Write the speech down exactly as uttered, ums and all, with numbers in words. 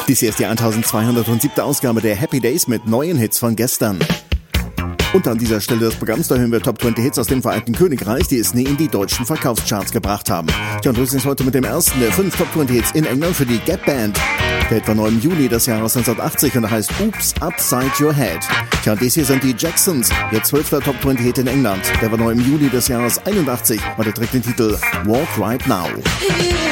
Dies hier ist die eintausendzweihundertsiebte Ausgabe der Happy Days mit neuen Hits von gestern. Und an dieser Stelle des Programms, da hören wir Top zwanzig Hits aus dem Vereinigten Königreich, die es nie in die deutschen Verkaufscharts gebracht haben. Tja, und wir sind heute mit dem ersten der fünf Top zwanzig Hits in England für die Gap Band. Der Hit war neu im Juli des Jahres neunzehnhundertachtzig und heißt Oops Upside Your Head. Tja, und dies hier sind die Jacksons, ihr zwölfter Top zwanzig Hit in England. Der war neu im Juli des Jahres einundachtzig und er trägt den Titel Walk Right Now.